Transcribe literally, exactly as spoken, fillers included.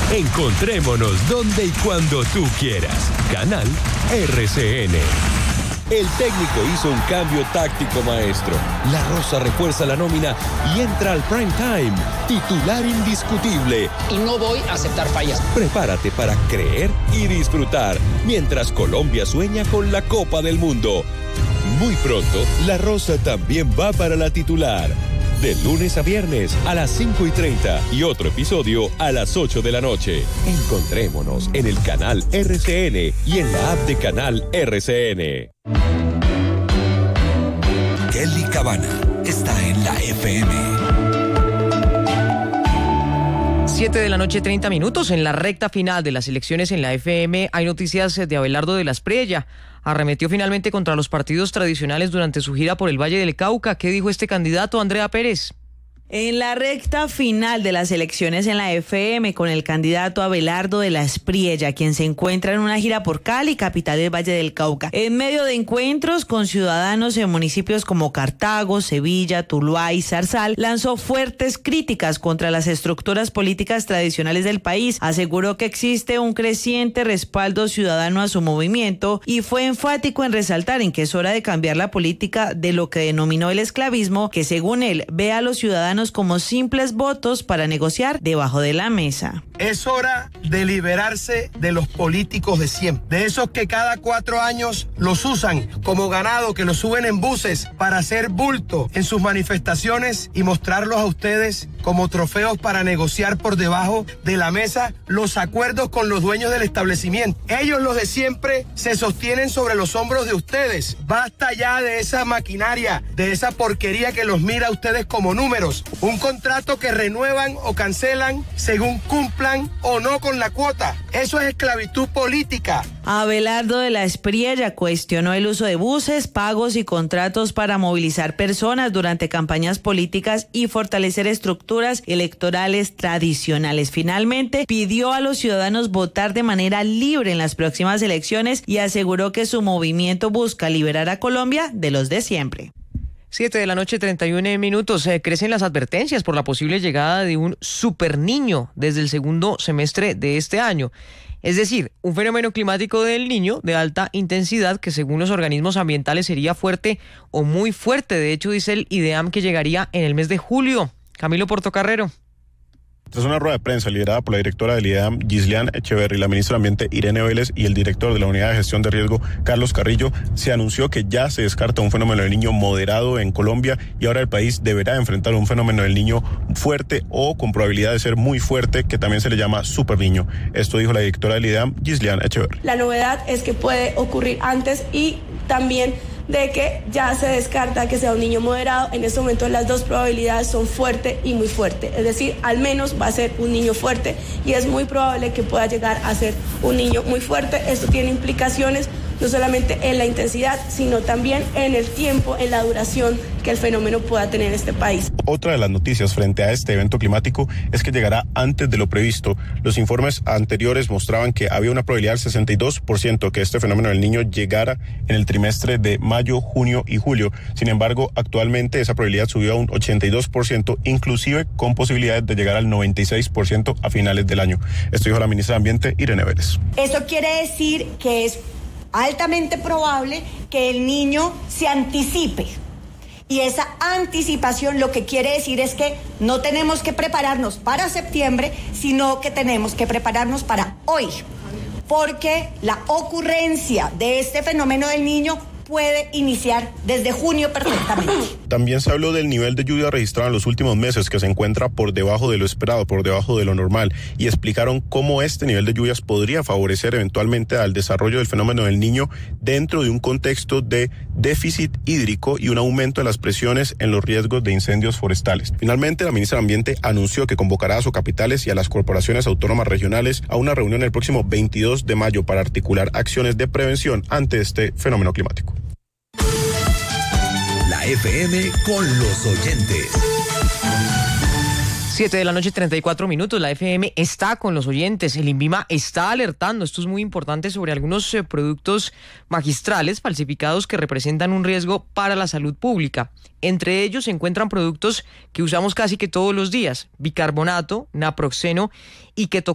Encontrémonos donde y cuando tú quieras. Canal R C N. El técnico hizo un cambio táctico, maestro. La Rosa refuerza la nómina y entra al prime time. Titular indiscutible. Y no voy a aceptar fallas. Prepárate para creer y disfrutar mientras Colombia sueña con la Copa del Mundo. Muy pronto, La Rosa también va para la titular. De lunes a viernes a las cinco y treinta y otro episodio a las ocho de la noche. Encontrémonos en el canal R C N y en la app de Canal R C N. Kelly Cabana está en la F M. siete de la noche, treinta minutos. En la recta final de las elecciones en la F M hay noticias de Abelardo de la Espriella. Arremetió finalmente contra los partidos tradicionales durante su gira por el Valle del Cauca. ¿Qué dijo este candidato, Andrea Pérez? En la recta final de las elecciones en la F M con el candidato Abelardo de la Espriella, quien se encuentra en una gira por Cali, capital del Valle del Cauca. En medio de encuentros con ciudadanos en municipios como Cartago, Sevilla, Tuluá y Zarzal, lanzó fuertes críticas contra las estructuras políticas tradicionales del país. Aseguró que existe un creciente respaldo ciudadano a su movimiento y fue enfático en resaltar en que es hora de cambiar la política de lo que denominó el esclavismo, que según él ve a los ciudadanos como simples votos para negociar debajo de la mesa. Es hora de liberarse de los políticos de siempre, de esos que cada cuatro años los usan como ganado, que los suben en buses para hacer bulto en sus manifestaciones y mostrarlos a ustedes como trofeos para negociar por debajo de la mesa los acuerdos con los dueños del establecimiento. Ellos, los de siempre, se sostienen sobre los hombros de ustedes. Basta ya de esa maquinaria, de esa porquería que los mira a ustedes como números. Un contrato que renuevan o cancelan según cumplan o no con la cuota. Eso es esclavitud política. Abelardo de la Espriella cuestionó el uso de buses, pagos y contratos para movilizar personas durante campañas políticas y fortalecer estructuras electorales tradicionales. Finalmente, pidió a los ciudadanos votar de manera libre en las próximas elecciones y aseguró que su movimiento busca liberar a Colombia de los de siempre. siete de la noche, treinta y uno minutos. Eh, crecen las advertencias por la posible llegada de un superniño desde el segundo semestre de este año. Es decir, un fenómeno climático del Niño de alta intensidad que según los organismos ambientales sería fuerte o muy fuerte. De hecho, dice el IDEAM que llegaría en el mes de julio. Camilo Portocarrero. Tras una rueda de prensa liderada por la directora del IDEAM, Gislian Echeverry, la ministra de Ambiente, Irene Vélez, y el director de la Unidad de Gestión de Riesgo, Carlos Carrillo, se anunció que ya se descarta un fenómeno del Niño moderado en Colombia y ahora el país deberá enfrentar un fenómeno del Niño fuerte o con probabilidad de ser muy fuerte, que también se le llama superniño. Esto dijo la directora del IDEAM, Gislian Echeverry. La novedad es que puede ocurrir antes y también de que ya se descarta que sea un niño moderado. En este momento las dos probabilidades son fuerte y muy fuerte, es decir, al menos va a ser un niño fuerte y es muy probable que pueda llegar a ser un niño muy fuerte. Esto tiene implicaciones no solamente en la intensidad, sino también en el tiempo, en la duración que el fenómeno pueda tener en este país. Otra de las noticias frente a este evento climático es que llegará antes de lo previsto. Los informes anteriores mostraban que había una probabilidad del sesenta y dos por ciento que este fenómeno del Niño llegara en el trimestre de mayo, junio y julio. Sin embargo, actualmente esa probabilidad subió a un ochenta y dos por ciento, inclusive con posibilidades de llegar al noventa y seis por ciento a finales del año. Esto dijo la ministra de Ambiente, Irene Vélez. Eso quiere decir que es altamente probable que el niño se anticipe. Y esa anticipación lo que quiere decir es que no tenemos que prepararnos para septiembre, sino que tenemos que prepararnos para hoy. Porque la ocurrencia de este fenómeno del Niño puede iniciar desde junio perfectamente. También se habló del nivel de lluvia registrado en los últimos meses, que se encuentra por debajo de lo esperado, por debajo de lo normal, y explicaron cómo este nivel de lluvias podría favorecer eventualmente al desarrollo del fenómeno del Niño dentro de un contexto de déficit hídrico y un aumento de las presiones en los riesgos de incendios forestales. Finalmente, la ministra de Ambiente anunció que convocará a Socapitales y a las corporaciones autónomas regionales a una reunión el próximo veintidós de mayo para articular acciones de prevención ante este fenómeno climático. F M con los oyentes. siete de la noche, treinta y cuatro minutos. La F M está con los oyentes. El INVIMA está alertando, esto es muy importante, sobre algunos eh, productos magistrales falsificados que representan un riesgo para la salud pública. Entre ellos se encuentran productos que usamos casi que todos los días: bicarbonato, naproxeno y